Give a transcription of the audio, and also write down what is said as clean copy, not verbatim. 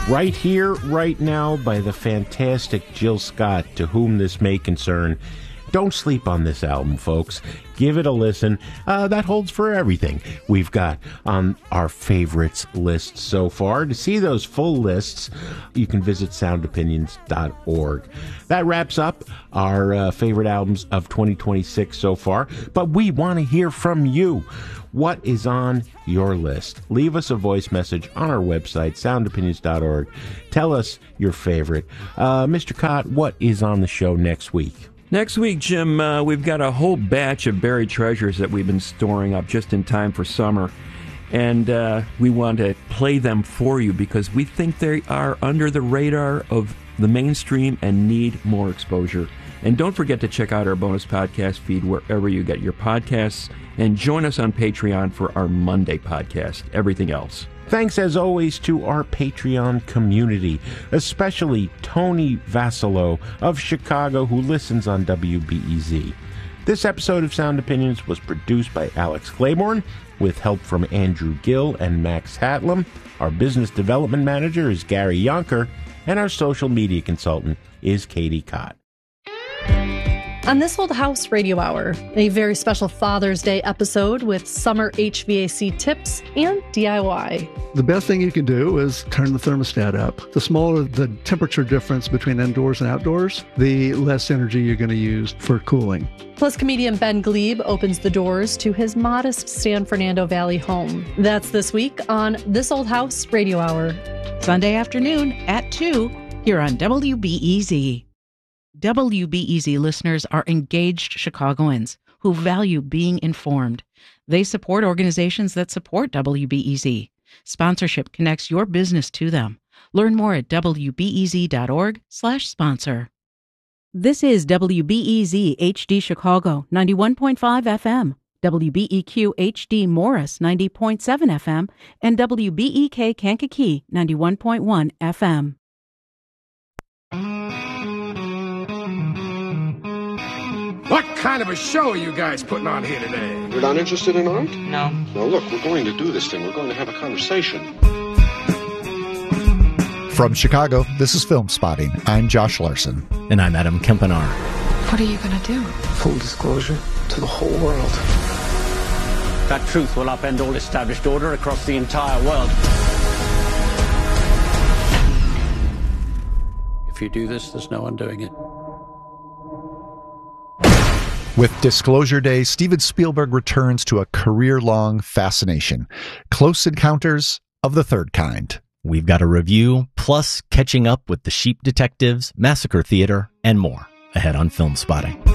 right here, right now, by the fantastic Jill Scott, to whom this may concern. Don't sleep on this album, folks. Give it a listen. That holds for everything we've got on our favorites list so far. To see those full lists, you can visit soundopinions.org. That wraps up our favorite albums of 2026 so far, but we want to hear from you. What is on your list? Leave us a voice message on our website, soundopinions.org. Tell us your favorite. Mr. Cott, what is on the show next week? Next week, Jim, we've got a whole batch of buried treasures that we've been storing up just in time for summer. And we want to play them for you because we think they are under the radar of the mainstream and need more exposure. And don't forget to check out our bonus podcast feed wherever you get your podcasts. And join us on Patreon for our Monday podcast, Everything Else. Thanks, as always, to our Patreon community, especially Tony Vassalo of Chicago, who listens on WBEZ. This episode of Sound Opinions was produced by Alex Claiborne, with help from Andrew Gill and Max Hatlam. Our business development manager is Gary Yonker, and our social media consultant is Katie Cott. On This Old House Radio Hour, a very special Father's Day episode with summer HVAC tips and DIY. The best thing you can do is turn the thermostat up. The smaller the temperature difference between indoors and outdoors, the less energy you're going to use for cooling. Plus, comedian Ben Glebe opens the doors to his modest San Fernando Valley home. That's this week on This Old House Radio Hour. Sunday afternoon at 2 here on WBEZ. WBEZ listeners are engaged Chicagoans who value being informed. They support organizations that support WBEZ. Sponsorship connects your business to them. Learn more at wbez.org/sponsor. This is WBEZ HD Chicago 91.5 FM, WBEQ HD Morris 90.7 FM, and WBEK Kankakee 91.1 FM. What kind of a show are you guys putting on here today? You're not interested in art? No. Well, look, we're going to do this thing. We're going to have a conversation. From Chicago, this is Film Spotting. I'm Josh Larson. And I'm Adam Kempenar. What are you going to do? Full disclosure to the whole world. That truth will upend all established order across the entire world. If you do this, there's no undoing it. With Disclosure Day, Steven Spielberg returns to a career-long fascination. Close Encounters of the Third Kind. We've got a review, plus catching up with The Sheep Detectives, Massacre Theater, and more ahead on Film Spotting.